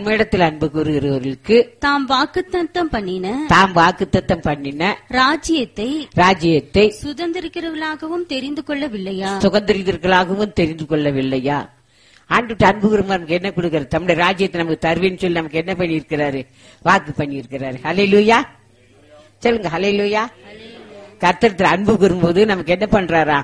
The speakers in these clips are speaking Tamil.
தம்மிடத்தில் அன்பு கூறுகிறவர்களுக்கு தாம் வாக்குத்தத்தம் பண்ணின ராஜ்யத்தை சுதந்திரிக்கிறவர்களாகவும் தெரிந்து கொள்ளவில்லையா? சுதந்திரிகளாகவும் தெரிந்து கொள்ளவில்லையா? ஆண்டு அன்பு கூறுமா நமக்கு என்ன கொடுக்கிறார்? தம்முடைய ராஜ்யத்தை நமக்கு தருவேன்னு சொல்லி நமக்கு என்ன பண்ணியிருக்கிறாரு? வாக்கு பண்ணியிருக்கிறாரு. ஹல்லேலூயா சொல்லுங்க. ஹல்லேலூயா. கர்த்தர் அன்பு கூறும்போது நமக்கு என்ன பண்றாரா?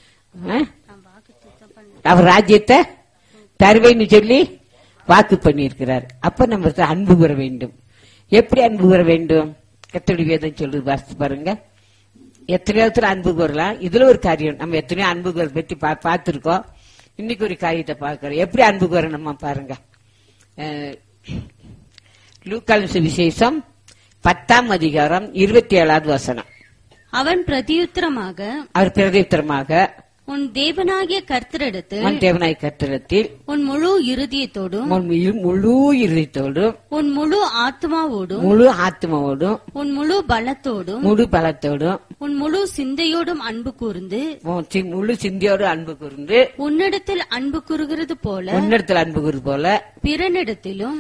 அவர் ராஜ்யத்தை தருவேன்னு சொல்லி வாக்கு பண்ணியிருக்கிறார். அப்ப நம்ம அன்பு கூற வேண்டும். எப்படி அன்பு கூற வேண்டும்? கர்த்தருடைய வேதம் சொல்லுது, வாசித்து பாருங்க. எத்தனையோ அன்பு கூறலாம். இதுல ஒரு காரியம், நம்ம எத்தனையோ அன்பு கூற பத்தி பார்த்திருக்கோம். இன்னைக்கு ஒரு காரியத்தை பார்க்கிறோம். எப்படி அன்பு கூற நம்ம பாருங்க. லூக்காவின் சுவிசேஷம் 10ஆம் அதிகாரம் 27வது வசனம். அவர் பிரதியுத்தரமாக உன் தேவனாகிய கர்த்தரிடத்தில் உன் முழு இருதயத்தோடும் உன் முழு ஆத்மாவோடும் உன் முழு பலத்தோடும் உன் முழு சிந்தையோடும் அன்பு கூர்ந்து உன்னிடத்தில் அன்பு கூறுகிறது போல பிறனிடத்திலும்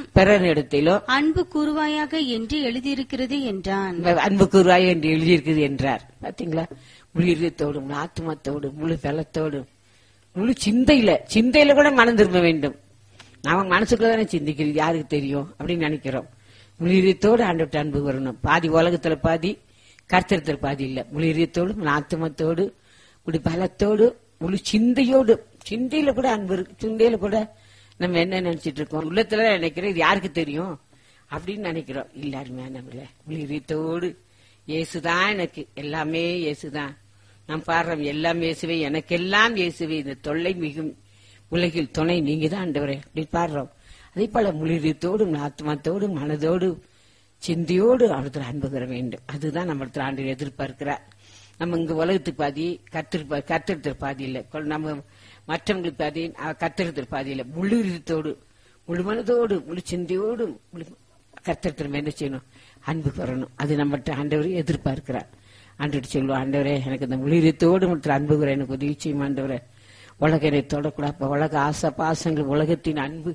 அன்பு கூறுவாயாக என்று எழுதியிருக்கிறது என்றான். அன்பு கூறுவாய் என்று எழுதியிருக்கிறது என்றார். பாத்தீங்களா? முழு இதயத்தோடு, முழு ஆத்மத்தோடு, முழு பலத்தோடு, முழு சிந்தையில கூட மனம் திரும்ப வேண்டும். நாம மனசுக்குள்ளதானே சிந்திக்கிறது, யாருக்கு தெரியும் அப்படின்னு நினைக்கிறோம். முழு இதயத்தோடு ஆண்டவர்ட்ட அன்பு வரணும். பாதி உலகத்துல பாதி, கர்த்தரத்துல பாதி இல்ல. முழு இதயத்தோடு, முழு ஆத்மத்தோடு, முழு பலத்தோடு, முழு சிந்தையில கூட அன்பு இருக்கு. சிந்தையில கூட நம்ம என்ன நினைச்சிட்டு இருக்கோம்? உள்ளத்துல நினைக்கிறோம், இது யாருக்கு தெரியும் அப்படின்னு நினைக்கிறோம். எல்லாருமே நம்மள முழு இதயத்தோடு இயேசுதான் எனக்கு எல்லாமே, இயேசுதான் நான் பாடுறோம், எல்லாம் இயேசுவே, எனக்கெல்லாம் இயேசுவே, இந்த தொல்லை மிகும் உலகில் துணை நீங்க தான் ஆண்டவரே அப்படி பாடுறோம். அதே போல முழுதோடு, ஆத்மாத்தோடு, மனதோடு, சிந்தையோடு அவரத்தில் அன்பு பெற வேண்டும். அதுதான் நம்ம ஆண்டு எதிர்பார்க்கிறார். நம்ம இங்க உலகத்துக்கு பாதி, கர்த்தருக்கு பாதி இல்லை. நம்ம மற்றவங்களுக்கு பாதி, கர்த்தருக்கு பாதி இல்லை. முழு இதயத்தோடு, முழு மனதோடு, முழு சிந்தையோடு, கர்த்தருக்கு என்ன செய்யணும்? அன்பு பெறணும். அது நம்மகிட்ட ஆண்டவர் எதிர்பார்க்கிறார். ஆண்டவர் சொல்லுவோம், ஆண்டவரே எனக்கு இந்த முழுதோடு மட்டும் அன்பு கூற எனக்கு உதவி செய்யும் ஆண்டவரே. உலக என்னை தொடக்கூடாது, உலக ஆசை பாசங்கள், உலகத்தின் அன்பு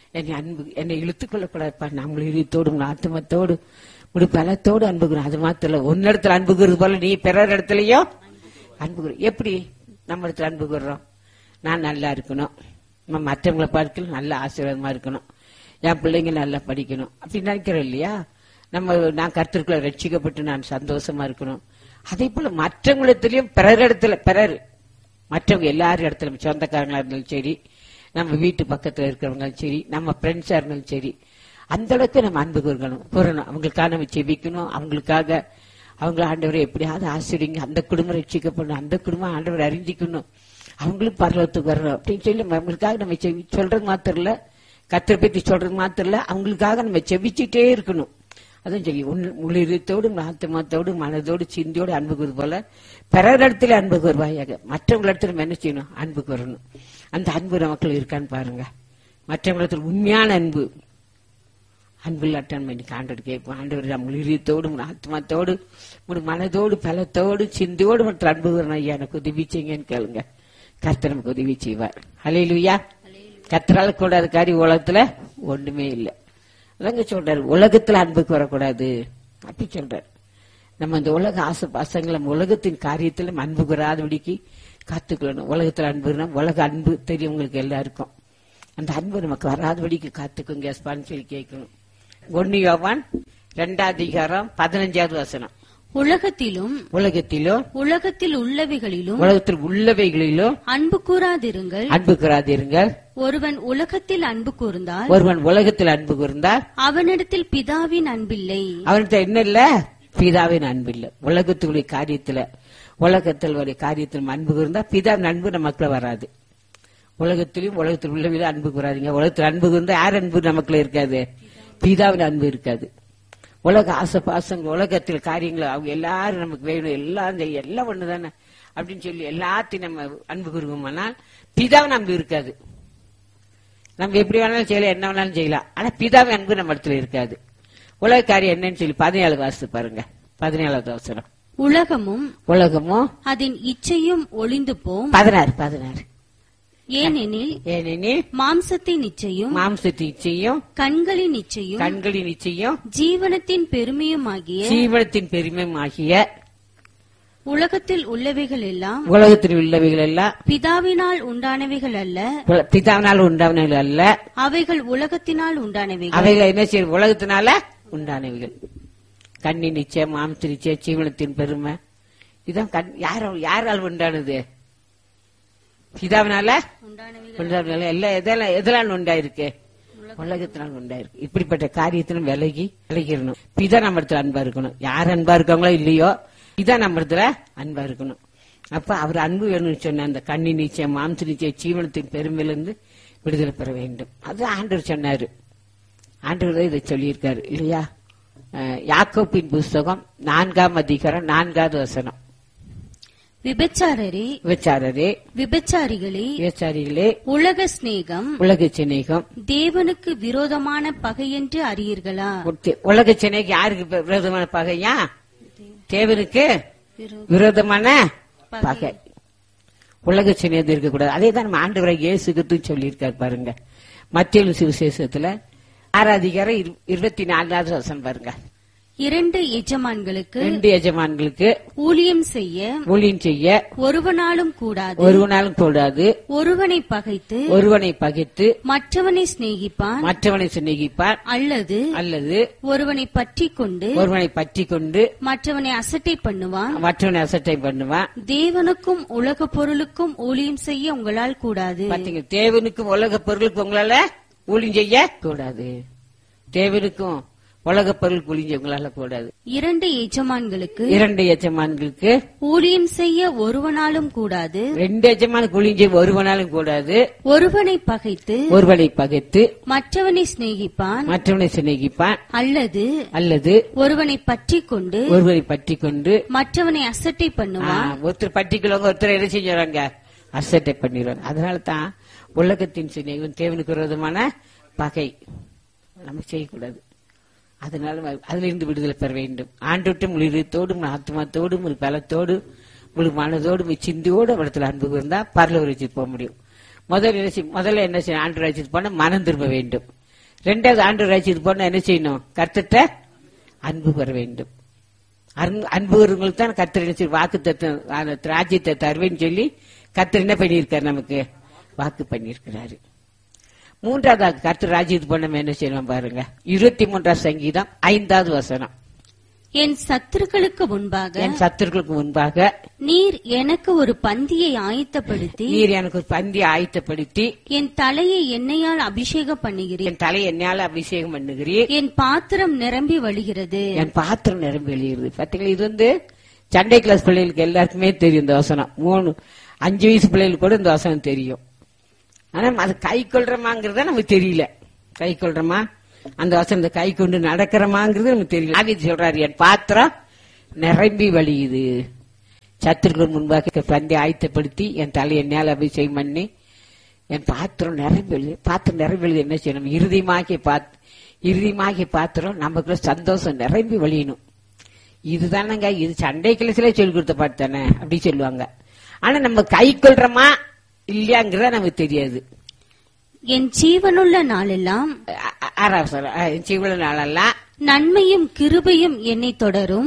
என்னை இழுத்துக் கொள்ளக்கூடாதுப்பா. நான் முழுதோடு, ஆத்மத்தோடு, முழு பலத்தோடு அன்பு கூறும். அது மாத்திரம் இல்ல, உன்னிடத்துல அன்பு கூறுறது போல நீ பிறர் இடத்துலயும் அன்பு கூறு. எப்படி நம்ம இடத்துல அன்பு கூறுறோம்? நான் நல்லா இருக்கணும், மற்றவங்களை பார்க்கணும், நல்ல ஆசீர்வாதமா இருக்கணும், என் பிள்ளைங்க நல்லா படிக்கணும் அப்படி நினைக்கிறோம் இல்லையா? நான் கர்த்தருக்குள்ள ரட்சிக்கப்பட்டு நான் சந்தோஷமா இருக்கணும். அதே போல மற்றவங்களிடத்திலயும் பிறர் மற்றவங்க எல்லாரும் இடத்துல, சொந்தக்காரங்களா இருந்தாலும் சரி, நம்ம வீட்டு பக்கத்துல இருக்கிறவங்களும் சரி, நம்ம ஃப்ரெண்ட்ஸா இருந்தாலும் சரி, அந்த அளவுக்கு நம்ம அன்பு கூறணும். அவங்களுக்காக நம்ம செபிக்கணும். அவங்களுக்காக அவங்கள ஆண்டவரை எப்படியாவது ஆசிரியங்க, அந்த குடும்பம் ரட்சிக்கப்படணும், அந்த குடும்பம் ஆண்டவரை அறிஞ்சிக்கணும், அவங்களும் பரலோகத்துக்கு வரணும் அப்படின்னு சொல்லி அவங்களுக்காக நம்ம சொல்றது மாத்திரம் இல்ல, கர்த்தரை பத்தி சொல்றது மாத்திரம் இல்ல, அவங்களுக்காக நம்ம செபிச்சுட்டே இருக்கணும். அதான் சொல்லி முழு இதயத்தோடு, ஆத்மாத்தோடு, மனதோடு, சிந்தியோடு அன்பு கூறு போல பிறரிடத்துல அன்பு கூறுவாயாக. மற்றவங்களிடத்துல நம்ம என்ன செய்யணும்? அன்பு கூறணும். அந்த அன்பு நமக்குள்ள இருக்கான்னு பாருங்க. மற்றவங்களிடத்துல உண்மையான அன்பு இல்லாட்டான் இன்னைக்கு ஆண்டவர் கேட்போம். ஆண்டவர் முழு இதயத்தோடு, ஆத்மாத்தோடு, மனதோடு, பலத்தோடு, சிந்தியோடு மற்ற அன்பு கூறணும். ஐயா எனக்கு உதவி செய்யுங்கன்னு கேளுங்க. கர்த்தர் நமக்கு உதவி செய்வார். ஹல்லேலூயா. கர்த்தரால கூடாத காரியம் உலகத்துல ஒண்ணுமே இல்லை. அதாங்க சொல்றாரு, உலகத்துல அன்புக்கு வரக்கூடாது அப்படி சொல்றாரு. நம்ம இந்த உலக ஆசை பாசங்களை, உலகத்தின் காரியத்துல அன்பு கூறாதபடிக்கு காத்துக்கொள்ளணும். உலகத்துல அன்புனா உலக அன்பு தெரியும் உங்களுக்கு எல்லாருக்கும். அந்த அன்பு நமக்கு வராதபடிக்கு காத்துக்கோங்க சொல்லி கேட்கணும். 1 யோவான் 2ஆம் அதிகாரம் 15வது வசனம். உலகத்தில் உள்ளவைகளிலும் அன்பு கூறாதிருங்கள். ஒருவன் உலகத்தில் அன்பு கூர்ந்தால் அவனிடத்தில் பிதாவின் அன்பில்லை. அவனிடத்தில் என்ன இல்ல? பிதாவின் அன்பில்லை. உலகத்துடைய காரியத்துல அன்பு கூர்ந்தா பிதாவின் அன்பு நமக்குள்ள வராது. உலகத்தில் உள்ளவையில அன்பு கூறாதீங்க. உலகத்தில் அன்பு கூர்ந்தா யார் அன்பு நமக்குள்ள இருக்காது? பிதாவின் அன்பு இருக்காது. உலக ஆசை பாசங்கள், உலகத்தில் காரியங்கள், அவங்க எல்லாரும் நமக்கு வேணும், எல்லாம் ஒண்ணுதானே அப்படின்னு சொல்லி எல்லாத்தையும் நம்ம அன்பு கூறுவோம்னால் பிதாவின் அன்பு இருக்காது. நம்ம எப்படி வேணாலும் செய்யலாம், என்ன வேணாலும் செய்யலாம், ஆனா பிதாவின் அன்பு நம்ம இடத்துல இருக்காது. உலக காரியம் என்னன்னு சொல்லி 17 வாசித்து பாருங்க. 17வது வசனம். உலகமும் அதன் இச்சையும் ஒளிந்து போம். 16 ஏனெனில் மாம்சத்தின் இச்சையும் கண்களின் இச்சையும் ஜீவனத்தின் பெருமையுமாகிய உலகத்தில் உள்ளவைகள் எல்லாம் பிதாவினால் உண்டானவைகள் அல்ல, அவைகள் உலகத்தினால் உண்டானவைகள். அவைகள் என்ன செய்யும்? உலகத்தினால உண்டானவைகள். கண்ணின் நிச்சயம், மாம்ச நிச்சயம், ஜீவனத்தின் பெருமை, இதான் யாரால் உண்டானது? பிதாவினால உண்டானவைகள். எதெல்லாம் உண்டாயிருக்கு? உலகத்தினால் உண்டாயிருக்கு. இப்படிப்பட்ட காரியத்திலும் விலகிடணும். பிதா நம்ம இடத்துல அன்பா இருக்கணும். யார் அன்பா இருக்காங்களோ இல்லையோ, இதான் நம்ம இடத்துல அன்பா இருக்கணும். அப்ப அவர் அன்பு வேணும்னு சொன்ன அந்த கண்ணின் நிச்சயம், மாம்ச நிச்சயம், ஜீவனத்தின் பெருமையிலிருந்து விடுதலை பெற வேண்டும். அது ஆண்டவர் சொன்னாரு. ஆண்டவர் இதை சொல்லியிருக்காரு இல்லையா? யாக்கோபின் புஸ்தகம் 4ஆம் அதிகாரம் 4வது வசனம். விபச்சாரிகளே, உலக சிநேகம் தேவனுக்கு விரோதமான பகை என்று அறியீர்களா? உலக சிநேகம் யாருக்கு விரோதமான பகையா? தேவனுக்கு விரோதமான பகை. உலக சிநேகம் இருக்கக்கூடாது. அதே தான் நம்ம ஆண்டவரை இயேசு கிறிஸ்து சொல்லியிருக்காரு பாருங்க. மத்தேயு சுவிசேஷத்துல 6 அதிகாரம் 24வது வசனம் பாருங்க. 2 எஜமான்களுக்கு ஊழியம் செய்ய ஒருவனாலும் கூடாது. ஒருவனை பகைத்து மற்றவனை சிநேகிப்பான். அல்லது ஒருவனை பற்றிக் கொண்டு மற்றவனை அசட்டை பண்ணுவான். தேவனுக்கும் உலக பொருளுக்கும் ஊழியம் செய்ய உங்களால் கூடாது. தேவனுக்கும் உலக பொருளுக்கும் உங்களால ஊழியம் செய்ய கூடாது. தேவனுக்கும் உலக பொருள் புளிஞ்சவங்களால கூடாது. 2 எஜமான்களுக்கு ஊழியம் செய்ய ஒருவனாலும் கூடாது. 2 எஜமானுக்கு ஊழியம் செய்ய ஒருவனாலும் கூடாது. ஒருவனை பகைத்து மற்றவனை சிநேகிப்பான். அல்லது ஒருவனை பற்றிக் கொண்டு மற்றவனை அசட்டை பண்ணுவான். ஒருத்தர் பற்றிக்கொள்வாங்க, ஒருத்தர் என்ன செஞ்சாங்க? அசட்டை பண்ணிடுவாங்க. அதனால தான் உலகத்தின் சிநேகம் தேவனுக்கு விரோதமான பகை நம்ம செய்யக்கூடாது. அதனால அதுல இருந்து விடுதலை பெற வேண்டும். ஆண்டோட்டும் முழு இதயத்தோடும், ஆத்மாத்தோடும், முழு பலத்தோடும், முழு மனதோடும், சிந்தியோடு இடத்துல அன்பு இருந்தா பரலோக ராஜ்யத்துக்கு போக முடியும். முதல்ல என்ன செய்யணும்? ஆண்டவர் ராஜ்யத்துக்கு போனா மனம் திரும்ப வேண்டும். 2வது ஆண்டவர் ராஜ்யத்துக்கு போனா என்ன செய்யணும்? கர்த்தர்ட்ட அன்பு பெற வேண்டும். அன்பு வருங்களுக்கு தான் கர்த்தர் என்ன செய்ய வாக்கு ராஜ்யத்தை தருவேன்னு சொல்லி கர்த்தர் என்ன பண்ணியிருக்காரு? நமக்கு வாக்கு பண்ணியிருக்கிறாரு. 3வது கர்த்தர் ராஜ்யத்துக்கு போன என்ன செய்யணும் பாருங்க. 23ஆம் சங்கீதம் 5வது வசனம். என் சத்துருக்களுக்கு முன்பாக நீர் எனக்கு ஒரு பந்தியை ஆயத்தப்படுத்தி என் தலையை எண்ணெயால் அபிஷேகம் பண்ணுகிறீர். என் பாத்திரம் நிரம்பி வழிகிறது. பாத்தீங்களா? இது வந்து சண்டே கிளாஸ் பிள்ளைகளுக்கு எல்லாருக்குமே தெரியும் இந்த வசனம். 3-5 வயசு பிள்ளைகளுக்கு கூட இந்த வசனம் தெரியும். ஆனா அது கை கொள்றமாங்கிறத நமக்கு தெரியல. கை கொள்றமா அந்த வசனத்தை கை கொண்டு நடக்கிறமாங்கிறது நமக்கு தெரியல. அது சொல்றாரு, என் பாத்திரம் நிரம்பி வழியுது. சத்துருக்கள் முன்பாக பந்தி ஆயத்தப்படுத்தி என் தலை என்னால் அபிஷேகம் பண்ணி என் பாத்திரம் நிரம்பி எழுது. பாத்திரம் நிரம்பி எழுது என்ன செய்யணும்? இறுதிமாகி பாத்திரம் நமக்குள்ள சந்தோஷம் நிரம்பி வழியணும். இதுதானங்க, இது சண்டை கிளாஸ்ல சொல்லி கொடுத்த பாட்டு தானே அப்படி சொல்லுவாங்க. ஆனா நம்ம கை கொள்றமா இல்லையாங்கிறத நமக்கு தெரியாது. என் ஜீவனுள்ள நாளெல்லாம் நன்மையும் கிருபையும் என்னை தொடரும்.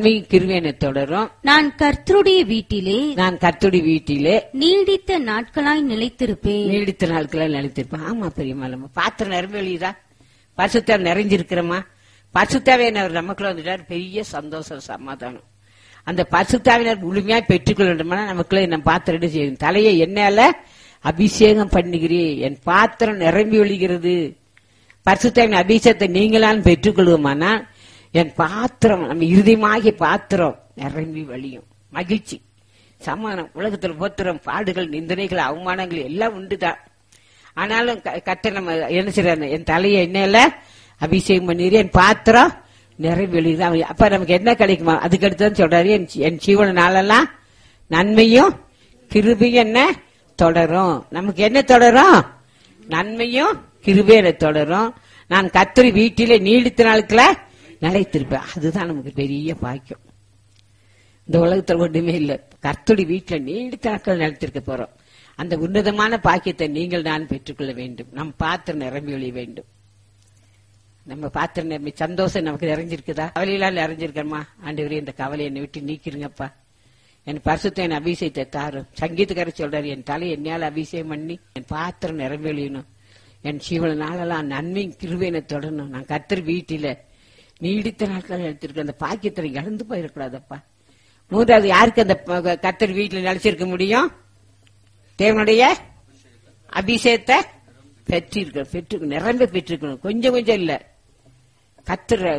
நான் கர்த்தருடைய வீட்டிலே நீடித்த நாட்களாய் நிலைத்திருப்பேன். ஆமா, பெரியம்மா பாத்திரம் நிரம்பி வெளியுதா? பரிசுத்தம் நிறைஞ்சிருக்கிறோமா? பரிசுத்தாவியானவர் நமக்குள்ள வந்துட்டார். பெரிய சந்தோஷம், சமாதானம். அந்த பரிசுத்தாவினர் முழுமையா பெற்றுக்கொள்ள வேண்டும்னா நமக்குள்ள நம்ம பாத்திரம் செய்யும். தலையை என்னால அபிஷேகம் பண்ணுகிறேன், என் பாத்திரம் நிரம்பி ஒழிகிறது. பரிசுத்தாவின் அபிஷேகத்தை நீங்களாலும் பெற்றுக்கொள்வோமானா என் பாத்திரம், நம்ம இறுதியாகிய பாத்திரம் நிரம்பி வழியும். மகிழ்ச்சி, சமாதானம். உலகத்தில் போத்திரம், பாடுகள், நிந்தனைகள், அவமானங்கள் எல்லாம் உண்டுதான். ஆனாலும் கர்த்தர் நம்ம என்ன செய்யறாரு? என் தலையை என்னால அபிஷேகம் பண்ணிடுறேன், என் பாத்திரம் நிரம்பி வழியுது. அப்ப நமக்கு என்ன கிடைக்குமா? அதுக்கு அடுத்து சொல்றாரு, என் ஜீவன நாளெல்லாம் நன்மையும் கிருபையும் என்ன தொடரும். நமக்கு என்ன தொடரும்? நன்மையும் கிருபையும் தொடரும். நான் கர்த்தர் வீட்டிலே நீடித்த நாட்கள நிலைத்திருப்பேன். அதுதான் நமக்கு பெரிய பாக்கியம். இந்த உலகத்தில் ஒன்றுமே இல்லை. கர்த்தருடைய வீட்டுல நீடித்த நாட்கள் நிலைத்திருக்க போறோம். அந்த உன்னதமான பாக்கியத்தை நீங்கள் நான் பெற்றுக்கொள்ள வேண்டும். நம் பாத்திரம் நிரம்பி ஒழிய வேண்டும். நம்ம பாத்திரம் நிரம்பி சந்தோஷம் நமக்கு நிறைஞ்சிருக்குதா? கவலையெல்லாம் நிறைஞ்சிருக்கமா? ஆண்டவரே, இந்த கவலை என்னை விட்டு நீக்கிருங்கப்பா, என் பரிசுத்த என் அபிஷேகத்தை தாரும். சங்கீதக்காரர் சொல்றாரு, என் தலை என்னால் அபிஷேகம் பண்ணி என் பாத்திரம் நிரம்பி ஒழியணும். என் ஜீவன நாளெல்லாம் நன்மை கிருபையை தொடரணும். நான் கர்த்தர் வீட்டில நீடித்த நாட்கள் எடுத்திருக்க அந்த பாக்கியத்தை இழந்து போயிடக்கூடாதப்பா. மூன்றாவது, யாருக்கு அந்த கர்த்தர் வீட்டில் நிலைச்சிருக்க முடியும்? தேவனுடைய அபிஷேகத்தை பெற்றிருக்கணும், நிரம்ப பெற்றிருக்கணும். கொஞ்சம் கொஞ்சம் இல்ல, கர்த்தருடைய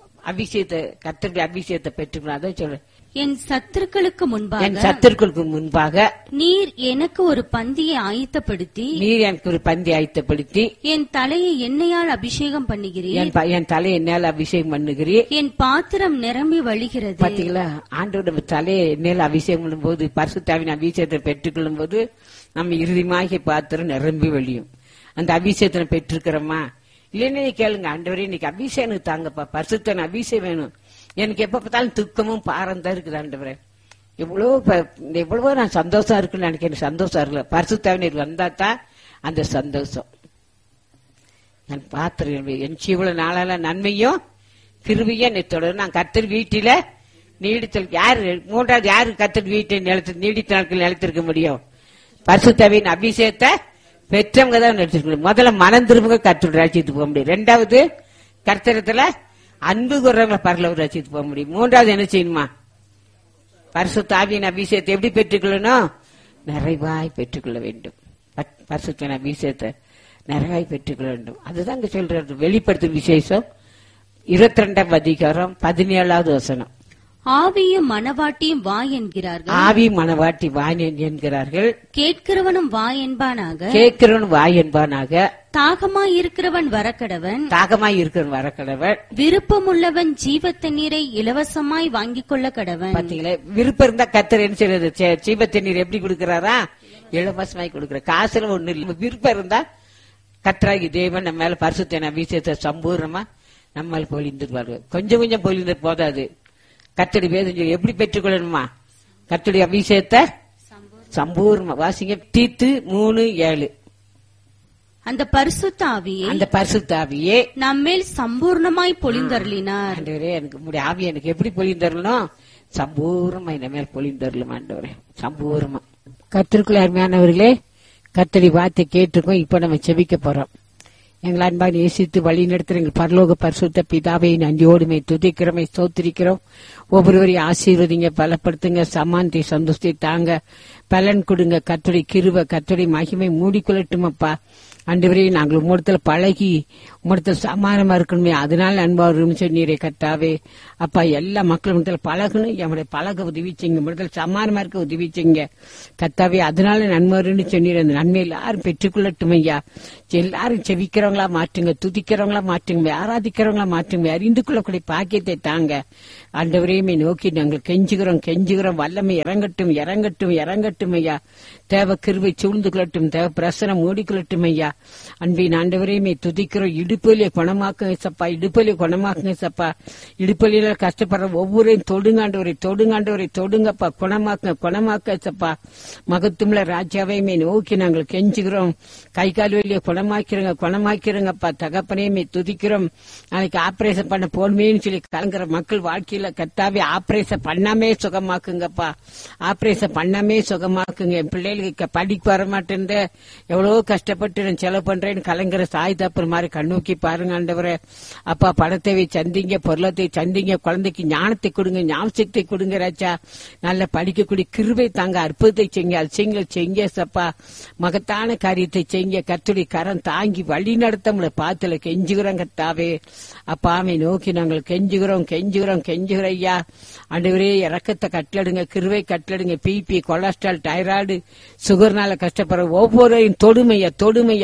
அபிஷேகத்தை பெற்றுக்கணும். அதான் சொல்றேன், என் சத்துருக்களுக்கு முன்பாக நீர் எனக்கு ஒரு பந்தியை ஆயத்தப்படுத்தி என் தலையை எண்ணெயால் அபிஷேகம் பண்ணுகிறீர். என் தலையை எண்ணெயால் அபிஷேகம் பண்ணுகிறீர். என் பாத்திரம் நிரம்பி வழிகிறது. பாத்தீங்களா, ஆண்டோட தலையை எண்ணெயால் அபிஷேகம் பண்ணும் போது, பரிசுத்தாவின் அபிஷேகத்தை பெற்றுக்கொள்ளும் போது நம்ம இறுதிமாகிய பாத்திரம் நிரம்பி வழியும். அந்த அபிஷேகத்தை பெற்றிருக்கிறோமா இல்லைன்னு கேளுங்க. ஆண்டவரே, இன்னைக்கு அபிஷேகம் தாங்கப்பா, பரிசுத்தன் அபிஷேகம் வேணும். எனக்கு எப்ப பார்த்தாலும் துக்கமும் பாரம் தான் இருக்குது ஆண்டவரே. எவ்வளவோ நான் சந்தோஷம் இருக்குன்னு எனக்கு சந்தோஷம் இருக்குல்ல. பரிசுத்தாவினர் வந்தா தான் அந்த சந்தோஷம். நான் பாத்திரம் என் இவ்வளவு நாளால நன்மையும் கிருபையும் என்னை தொடரும். நான் கர்த்தர் வீட்டில நீடித்தல் யாரு? மூன்றாவது யாரு கர்த்தர் வீட்டை நீடித்த நாட்கள் நிலைத்திருக்க முடியும்? பரிசுத்தாவின் அபிஷேகத்தை பெற்றவங்க தான் நினைச்சிருக்கணும். முதல்ல மனம் திரும்ப கர்த்தர் ராஜ்யத்துக்கு போக முடியும். ரெண்டாவது, கர்த்தரத்துல அன்பு கூறவங்களை பரலோக ராஜ்யத்துக்கு போக முடியும். மூன்றாவது என்ன செய்யணுமா? பரிசுத்த ஆவியின் அபிஷேகத்தை எப்படி பெற்றுக்கொள்ளணும்? நிறைவாய் பெற்றுக்கொள்ள வேண்டும். பரிசுத்த அபிஷேகத்தை நிறைவாய் பெற்றுக்கொள்ள வேண்டும். அதுதான் இங்க சொல்றது. வெளிப்படுத்தும் விசேஷம் 22ஆம் அதிகாரம் 17வது வசனம். ஆவியும் மனவாட்டியும் வா என்கிறார்கள். ஆவி மனவாட்டி வா என்கிறார்கள். கேட்கிறவனும் வா என்பானாக. தாகமாய் இருக்கிறவன் வரக்கடவன். விருப்பமுள்ளவன் ஜீவத்த நீரை இலவசமாய் வாங்கிக் கொள்ள கடவன். பாத்தீங்களா, விருப்பம் இருந்தா கர்த்தர் என்ன செய்யறது? ஜீவத்த நீர் எப்படி கொடுக்கிறாரா? இலவசமாய் கொடுக்கிற. காசுல ஒண்ணு இல்ல. விருப்பம் இருந்தா கர்த்தராகி தேவன் நம்ம மேல பரிசுத்த அபிஷேகத்தை சம்பூர்ணமா நம்மால் பொழிந்துருவாரு. கொஞ்சம் கொஞ்சம் பொழிந்து போதாது. கர்த்தருடைய வேதம் எப்படி பெற்றுக்கொள்ளணுமா? கர்த்தருடைய அபிஷேகத்தை சம்பூர்ணமா வாசிங்க. தீத்து 3:7. அந்த பரிசுத்த ஆவியே நம்மேல் சம்பூர்ணமாய் பொழிந்தருளினார். ஆண்டவரே, எனக்கு உம்முடைய ஆவி எனக்கு எப்படி பொழிந்தருளணும்? சம்பூர்ணமா இந்த மேல் பொழிந்தருளும் ஆண்டவரே, சம்பூர்ணமா. கர்த்தருக்குள்ள அருமையானவர்களே, கர்த்தருடைய வார்த்தை கேட்டிருக்கோம். இப்ப நம்ம செபிக்க போறோம். எங்கள் அன்பாக நேசித்து வழி நடத்துற எங்கள் பரலோக பரிசுத்த பிதாவை நன்றியோடுமை துதிக்கிறோமை ஸ்தோத்திரிக்கிறோம். ஒவ்வொருவரையும் ஆசீர்வதிங்க, பலப்படுத்துங்க, சமானத்தை சந்தோஷத்தை தாங்க, பலன் கொடுங்க. கர்த்தருடைய கிருபை, கர்த்தருடைய மகிமை மூடிக்கொள்ளட்டும் அப்பா. ஆண்டவரே, நாங்கள் உம்மிடத்துல பழகி உம்மிடத்துல சமானமா இருக்கணுமே, அதனால அன்பா சொன்னீரே கர்த்தாவே. அப்பா, எல்லா மக்களும் பழகணும், என்னுடைய பழக உதவி செய்யுங்க, உம்மிடத்துல சமானமா இருக்க உதவி செய்யுங்க கர்த்தாவே. அதனால நன்மைன்னு சொன்னீர். அந்த நன்மை எல்லாரும் பெற்றுக்கொள்ளட்டும் ஐயா. எல்லாரும் செவிக்கிறவங்களா மாற்றுங்க, துதிக்கிறவங்களா மாற்றுங்க, ஆராதிக்கிறவங்களா மாற்றுங்க, அறிந்து கொள்ளக்கூடிய பாக்கியத்தை தாங்க. ஆண்டவரையுமே நோக்கி நாங்கள் கெஞ்சுகிறோம். வல்லமை இறங்கட்டும் ஐயா. தேவ கிருபை சூழ்ந்து கொள்ளட்டும், தேவ பிரசனம் மூடிக்கொள்ளட்டும் ஐயா. அன்பின் ஆண்டவரையுமே துதிக்கிறோம். இடுப்பலியை குணமாக்குங்க சப்பா, இடுப்பலியில கஷ்டப்படுற ஒவ்வொருவரையும் தொடுங்கப்பா, குணமாக்க சப்பா. மகத்துவமுள்ள ராஜாவையுமே நோக்கி நாங்கள் கெஞ்சுகிறோம். கை கால் வலியை குணமாக்கிறோங்கப்பா. தகப்பனையுமே துதிக்கிறோம். நாளைக்கு ஆபரேஷன் பண்ண போடுமேன்னு சொல்லி கலங்குற மக்கள் வாழ்க்கையில கர்த்தாவே ஆபரேஷன் பண்ணாமே சுகமாக்குங்கப்பா. என் பிள்ளைகளுக்கு படிக்க வர மாட்டேன், எவ்வளவு கஷ்டப்பட்டு நான் செலவு பண்றேன்னு கலங்குற சாய் தப்பர் மாதிரி கண்ணோக்கி பாருங்க ஆண்டவரே. அப்பா, பணத்தை சந்திங்க, பொருளத்தை சந்திங்க, குழந்தைக்கு ஞானத்தை கொடுங்க, ஞாபகத்தை கொடுங்க ராஜா. நல்ல படிக்கக்கூடிய கிருபை தாங்க, அற்புதத்தை செய்யுங்க சப்பா. மகத்தான காரியத்தை செய்யுங்க. கர்த்தருடைய கரம் தாங்கி வழி நடத்த பாத்துல கெஞ்சுகிறோம் கர்த்தாவே. அப்பாவை நோக்கி நாங்கள் கெஞ்சுகிறோம் ஐயா. ஆண்டவரே, இரக்கத்தை கட்டளடுங்க, கிருபை கட்டளடுங்க. பிபி, கொலஸ்ட்ரால், தைராய்டு, சுகர்னால கஷ்டப்படுற ஒவ்வொருவரையும் தொடுமையா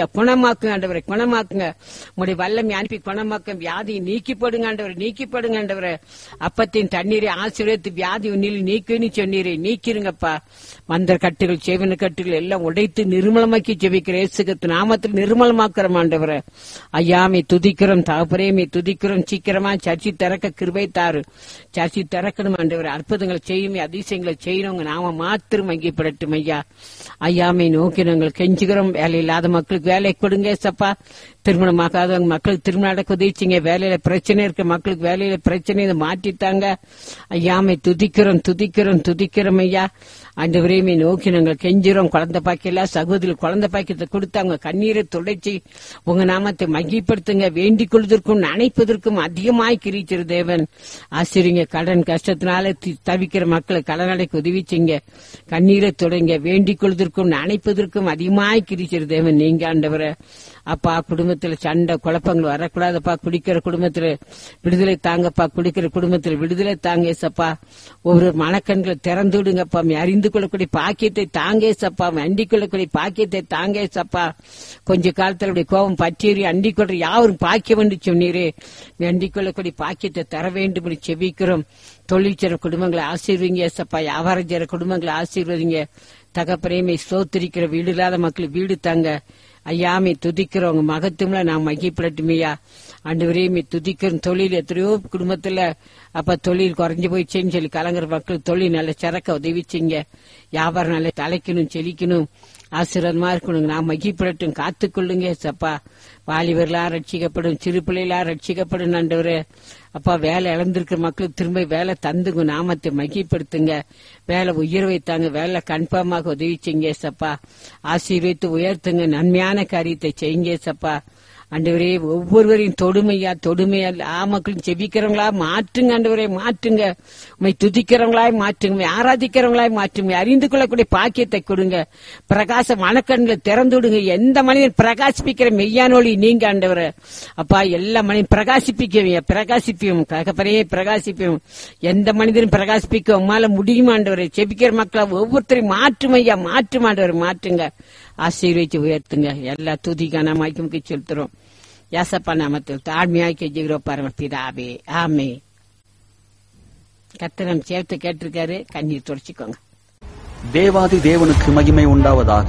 குணமாக்குங்க ஆண்டவரே, குணமாக்குங்க. உங்களுடைய வல்லமை அனுப்பி குணமாக்க, வியாதியை நீக்கிப்படுங்க ஆண்டவரே, நீக்கிப்படுங்க ஆண்டவரே. அப்பத்தின் தண்ணீரை ஆசீர்வதித்து வியாதி உன்னில் நீக்குன்னு சொன்னீரே, நீக்கிருங்கப்பா. மந்திர கட்டுகள், செவின கட்டுகள் எல்லாம் உடைத்து நிர்மலமாக்கி ஜெபிக்கிற இயேசு கிறிஸ்து நாமத்தில் நிர்மலமாக்குறோம் ஆண்டவரே. ஐயாமை துதிக்கிறோம், தகப்பனே துதிக்கிறோம். சீக்கிரமா சர்ச்சை திறக்க கிருபை தாரு. சர்ச்சை திறக்கணும் ஆண்டவரே. அற்புதங்களை செய்யுமே, அதிசயங்களை செய்யறவங்க நாம மாத்திரம் மகிப்படட்டும் ஐயா. ஐயாமை நோக்கி நாங்கள் கெஞ்சுகிறோம். வேலை இல்லாத மக்களுக்கு வேலை கொடுங்க சப்பா. திருமணமாகாதவங்க மக்களுக்கு திருமணம் நடக்க உதவிச்சிங்க. வேலையில பிரச்சனை இருக்க மக்களுக்கு வேலையில பிரச்சனை மாற்றித்தாங்க. ஐயாமை துதிக்கிறோம், துதிக்கிறோம், துதிக்கிறோம் ஐயா. ஆண்டவரே நோக்கி நாங்கள் கெஞ்சுறோம். குழந்தை பாக்கியல சகோதரி குழந்தை பாக்கியத்தை கொடுத்தாங்க. கண்ணீரை துடைச்சி உங்க நாமத்தை மகிப்படுத்துங்க. வேண்டிக் கொள்வதற்கும் நினைப்பதற்கும் அதிகமாய் கிரிச்சிரு தேவன். ஆசிரியங்க. கடன் கஷ்டத்தினால தவிக்கிற மக்களை கடன் அடைக்க உதவிச்சிங்க. கண்ணீரை தொடங்க. வேண்டிக் கொள்வதற்கும் நினைப்பதற்கும் அதிகமாய் கிரிச்சிரு தேவன் நீங்க ஆண்டவரை. அப்பா குடும்பத்துல சண்டை குழப்பங்கள் வரக்கூடாதப்பா. குடிக்கிற குடும்பத்துல விடுதலை தாங்கப்பா. குடிக்கிற குடும்பத்துல விடுதலை தாங்க சப்பா. ஒவ்வொரு மனக்கண்களை திறந்து விடுங்கப்பா. அறிந்து கொள்ளக்கூடிய பாக்கியத்தை தாங்கே சப்பா. அண்டிக் கொள்ளக்கூடிய பாக்கியத்தை தாங்கே சப்பா. கொஞ்ச காலத்துல கோபம் பற்றியறி அண்டிக் கொள்ற யாரும் பாக்கியம் என்று சொன்னீரே. அண்டிக் கொள்ளக்கூடிய பாக்கியத்தை தர வேண்டும் என்று செபிக்கிறோம். தொழில் செய்ற குடும்பங்களை ஆசீர்வதிங்க சப்பா. வியாபாரம் செய்ற குடும்பங்களை ஆசீர்வதிங்க. தகப்பனே ஸ்தோத்திரிக்கிற வீடு இல்லாத மக்களுக்கு வீடு தாங்க. ஐயாமை துதிக்கிறவங்க மகத்துவம்ல நான் மகிப்படட்டுமையா. ஆண்டவரே துதிக்கிறோம். தொழில் எத்தனையோ குடும்பத்துல அப்ப தொழில் குறைஞ்சு போயிடுச்சேன்னு சொல்லி கலங்குற மக்கள் தொழில் நல்ல சிறக்க உதவிச்சிங்க. வியாபாரம் நல்ல தலைக்கணும், செழிக்கணும், ஆசீர்வாதமா இருக்கணும். நான் மகிப்படட்டும். காத்துக்கொள்ளுங்க சப்பா. வாலிபர்களா ரட்சிக்கப்படும், சிறு பிள்ளைகளா ரட்சிக்கப்படும் ஆண்டவரே. அப்பா வேலை இழந்திருக்கிற மக்களுக்கு திரும்ப வேலை தந்துங்க. நாமத்தை மகிப்படுத்துங்க. வேலை உயர்வை தாங்க. வேலை கன்ஃபார்மாக உதவிச்சிங்க சப்பா. ஆசீர்வதித்து உயர்த்துங்க. நன்மையான காரியத்தை செய்யுங்க சப்பா. ஆண்டவரே ஒவ்வொருவரையும் தொடுமையா தொடுமையா மக்களும் செபிக்கிறவங்களா மாற்றுங்க ஆண்டவரே, மாற்றுங்க. உண்மை துதிக்கிறவங்களாய் மாற்றுங்க, ஆராதிக்கிறவங்களாய் மாற்றுங்க. அறிந்து கொள்ளக்கூடிய பாக்கியத்தை கொடுங்க. பிரகாச மனக்கண்களை திறந்து விடுங்க. எந்த மனிதன் பிரகாசிப்பிக்கிற மெய்யானொளி நீங்க ஆண்டவரே. அப்பா எல்லா மனிதன் பிரகாசிப்பியும் ககப்பரையே பிரகாசிப்பியும். எந்த மனிதனும் பிரகாசிப்பிக்க உமால முடியுமா ஆண்டவரே. செபிக்கிற மக்களை ஒவ்வொருத்தரையும் மாற்றும் ஐயா, மாற்றும் ஆண்டவரை மாற்றுங்க. ஆசீர்வதிச்சு உயர்த்துங்க. எல்லா துதிக்கான மாய்க்கு செலுத்துறோம். யாசப்பா நாமத்தில் தாழ்மையாய் கெஞ்சுகிறோம் பரமபிதாவே, ஆமே. கர்த்தர் சேர்த்து கேட்டிருக்காரு. கண்ணீர் தொடச்சிக்கோங்க. தேவாதி தேவனுக்கு மகிமை உண்டாவதாக.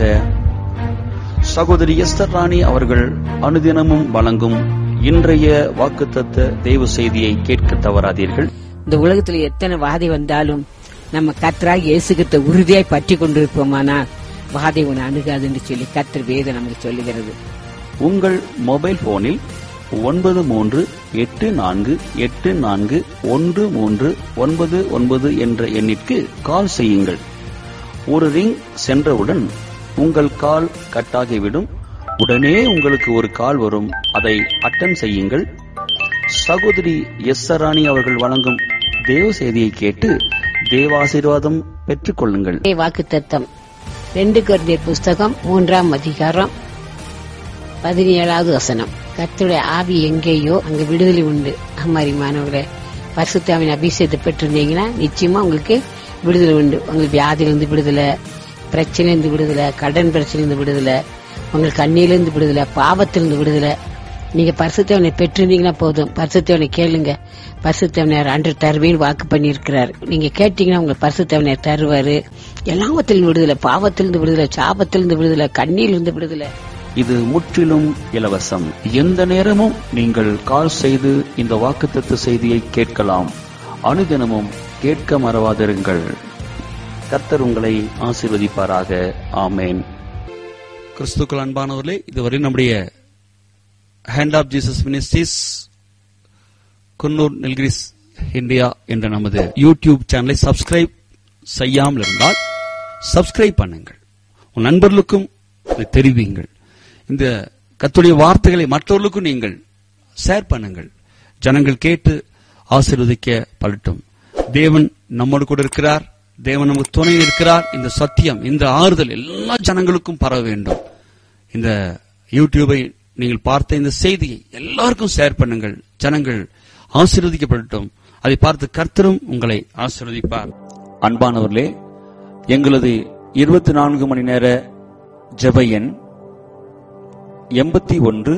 சகோதரி எஸ்தர் ராணி அவர்கள் அனுதினமும் வழங்கும் இன்றைய வாக்குத்தத்த தேவ செய்தியை கேட்க தவறாதீர்கள். இந்த உலகத்துல எத்தனை வாதை வந்தாலும் நம்ம கர்த்தராகிய இயேசு கிறிஸ்துவை உறுதியாய் பற்றி கொண்டிருப்போமானா வாதை உன்னை அணுகாதுன்னு சொல்லி கர்த்தர் வேதம் நமக்கு சொல்லுகிறது. உங்கள் மொபைல் போனில் 9384841399 என்ற எண்ணிற்கு கால் செய்யுங்கள். ஒரு ரிங் சென்றவுடன் உங்கள் கால் கட்டாகிவிடும். உடனே உங்களுக்கு ஒரு கால் வரும். அதை அட்டெண்ட் செய்யுங்கள். சகோதரி எஸ்தர் ராணி அவர்கள் வழங்கும் தேவ செய்தியை கேட்டு தேவாசீர்வாதம் பெற்றுக் கொள்ளுங்கள். வாக்குத்தத்தம் 2 கொரிந்தியர் புஸ்தகம் 3ஆம் அதிகாரம் 17வது வசனம். கர்த்தருடைய ஆவி எங்கேயோ அங்க விடுதலை உண்டு. அம்மாரிமானவர்களே, பரிசுத்த ஆவியின் அபிஷேகத்தை பெற்றிருந்தீங்கன்னா நிச்சயமா உங்களுக்கு விடுதலை உண்டு. உங்களுக்கு வியாதியிலிருந்து விடுதலை, பிரச்சனையிலிருந்து விடுதலை, கடன் பிரச்சனையிலிருந்து விடுதலை, உங்களுக்கு கண்ணியிலிருந்து விடுதலை, பாவத்திலிருந்து விடுதலை. நீங்க பரிசுத்தவனை பெற்றிருந்தீங்கன்னா போதும். பரிசுத்தவனை கேளுங்க. பரிசுத்தவனர் அன்று தருவேன்னு வாக்கு பண்ணி இருக்கிறார். நீங்க கேட்டீங்கன்னா உங்களுக்கு பரிசுத்தவனர் தருவாரு. எல்லாவத்திலிருந்து விடுதலை, பாவத்திலிருந்து விடுதலை, சாபத்திலிருந்து விடுதலை, கண்ணியிலிருந்து விடுதலை. இது முற்றிலும் இலவசம். எந்த நேரமும் நீங்கள் கால் செய்து இந்த வாக்குத்தத்த செய்தியை கேட்கலாம். அனுதினமும் கேட்க மறவாதிருங்கள். கர்த்தர் உங்களை ஆசீர்வதிப்பாராக. ஆமேன். கிறிஸ்துக்கள் அன்பானவர்களே, இதுவரை நம்முடைய hand of Jesus ministries Coonoor Nilgiris India என்ற நமது யூடியூப் சேனலை சப்ஸ்கிரைப் செய்யாமல் இருந்தால் சப்ஸ்கிரைப் பண்ணுங்கள். உன் நண்பர்களுக்கும் தெரிவிங்கள். இந்த கர்த்தருடைய வார்த்தைகளை மற்றவர்களுக்கும் நீங்கள் ஷேர் பண்ணுங்கள். ஜனங்கள் கேட்டு ஆசீர்வதிக்க படட்டும். தேவன் நம்மோடு கூட இருக்கிறார். தேவன் நமக்கு துணை இருக்கிறார். இந்த சத்தியம், இந்த ஆறுதல் எல்லா ஜனங்களுக்கும் பரவ வேண்டும். இந்த யூடியூபை நீங்கள் பார்த்த இந்த செய்தியை எல்லாருக்கும் ஷேர் பண்ணுங்கள். ஜனங்கள் ஆசீர்வதிக்கப்படட்டும். அதை பார்த்து கர்த்தரும் உங்களை ஆசீர்வதிப்பார். அன்பானவர்களே, எங்களது 24 மணி நேர ஜெப எண் 81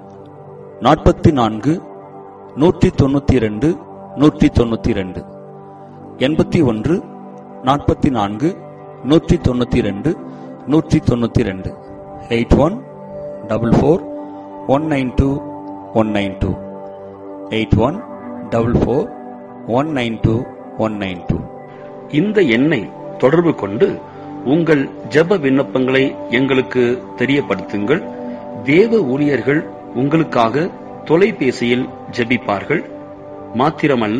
44 192 192 81 44 192 192 8144192192 8144192192. இந்த எண்ணை தொடர்பு கொண்டு உங்கள் ஜெப விண்ணப்பங்களை எங்களுக்கு தெரியப்படுத்துங்கள். தேவ ஊழியர்கள் உங்களுக்காக தொலைபேசியில் ஜெபிப்பார்கள். மாத்திரமல்ல,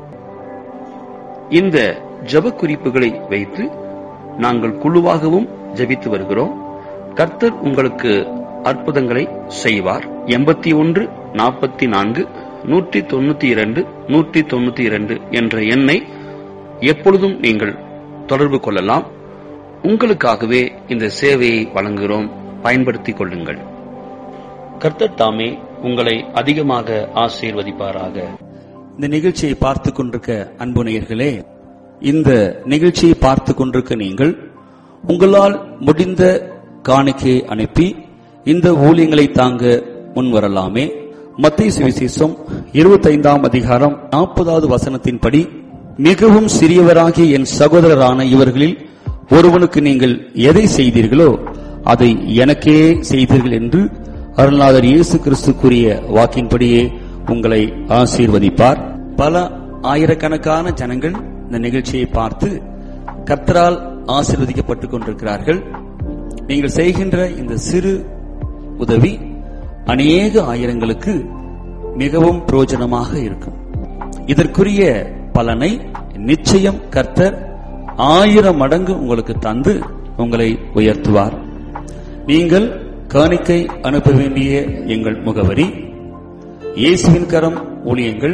இந்த ஜெப குறிப்புகளை வைத்து நாங்கள் குழுவாகவும் ஜெபித்து வருகிறோம். கர்த்தர் உங்களுக்கு அற்புதங்களை செய்வார். 81 44 192 192 என்ற எண்ணை எப்பொழுதும் நீங்கள் தொடர்பு கொள்ளலாம். உங்களுக்காகவே இந்த சேவையை வழங்குகிறோம். பயன்படுத்திக் கொள்ளுங்கள். கர்த்தர் தாமே உங்களை அதிகமாக ஆசீர்வதிப்பாராக. இந்த நிகழ்ச்சியை பார்த்துக் கொண்டிருக்க அன்பு நேயர்களே, இந்த நிகழ்ச்சியை பார்த்துக் கொண்டிருக்க நீங்கள் உங்களால் முடிந்த காணிக்கையை அனுப்பி இந்த ஊழியங்களை தாங்க முன்வரலாமே. மத்தேயு சுவிசேஷம் 25ஆம் அதிகாரம் 40வது வசனத்தின்படி, மிகவும் சிறியவராகிய என் சகோதரரான இவர்களில் ஒருவனுக்கு நீங்கள் எதை செய்தீர்களோ அதை எனக்கே செய்தீர்கள் என்று அருள்நாதர் இயேசு கிறிஸ்து கூறிய வாக்கின்படியே உங்களை ஆசீர்வதிப்பார். பல ஆயிரக்கணக்கான ஜனங்கள் இந்த நிகழ்ச்சியை பார்த்து கர்த்தரால் ஆசீர்வதிக்கப்பட்டுக் கொண்டிருக்கிறார்கள். நீங்கள் செய்கின்ற இந்த சிறு உதவி அநேக ஆயிரங்களுக்கு மிகவும் பிரயோஜனமாக இருக்கும். இதற்குரிய பலனை நிச்சயம் கர்த்தர் 1000 மடங்கு உங்களுக்கு தந்து உங்களை உயர்த்துவார். நீங்கள் காணிக்கை அனுப்ப வேண்டிய எங்கள் முகவரி: இயேசுவின் கரம் ஊழியங்கள்,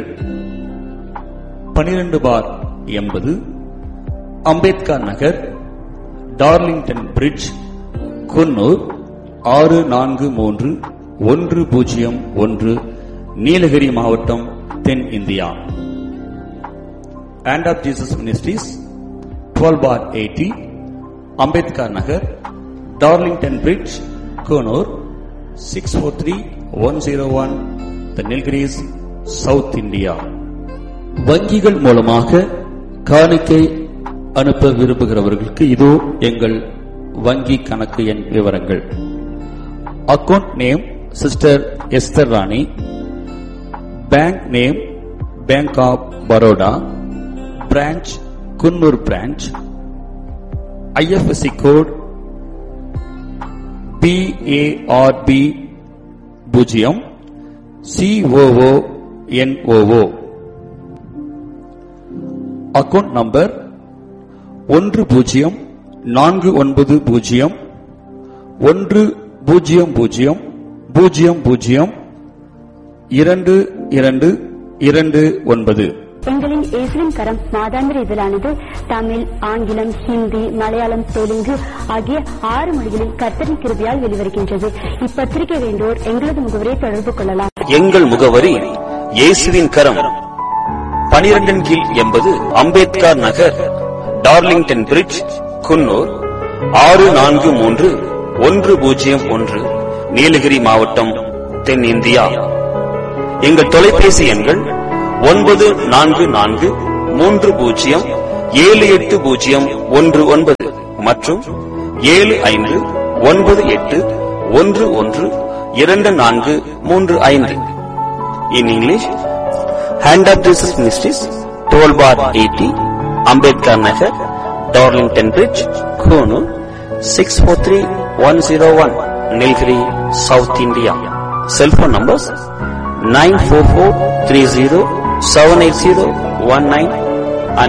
12/80 அம்பேத்கர் நகர், டார்லிங்டன் பிரிட்ஜ், குன்னூர் 643101, நீலகிரி மாவட்டம், தென் India. Hand of Jesus Ministries, 12/80 Ambedkar Nagar, Darlington bridge, Coonoor 643101, Nilgiris, south India. வங்கிகள் மூலமாக காணிக்கை அனுப்ப விரும்புகிறவர்களுக்கு இதோ எங்கள் வங்கி கணக்கு எண் விவரங்கள். Account name sister Esther Rani. Bank name bank of Baroda, branch Coonoor branch. IFSC code BARB 0 COONOO. Account number 1040002229. எங்களின் இயேசுவின் கரம் மாதாந்திர இதழானது தமிழ், ஆங்கிலம், ஹிந்தி, மலையாளம், தெலுங்கு ஆகிய 6 மொழிகளில் கர்த்தரின் கிருபையால் வெளிவருகின்றது. இப்பத்திரிகை வேண்டோர் எங்களது முகவரியை தொடர்பு கொள்ளலாம். எங்கள் முகவரி: இயேசுவின் கரம், 12/80 அம்பேத்கர் நகர், டார்லிங்டன் பிரிட்ஜ், குன்னூர் 643101, நீலகிரி மாவட்டம், தென் இந்தியா. எங்கள் தொலைபேசி எண்கள் 9443078019 மற்றும் 7598112435. In English, Hand of Jesus Ministries, 12/80 Ambedkar Nagar, Darlington Bridge, Konoor 643101, Nilgiri, South India. Cell phone numbers 94430-78019 and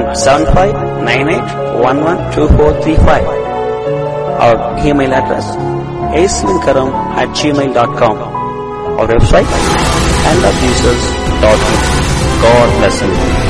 7598112435. Our email address aswinkaram@gmail.com. Our website handofjesus.in. God bless you.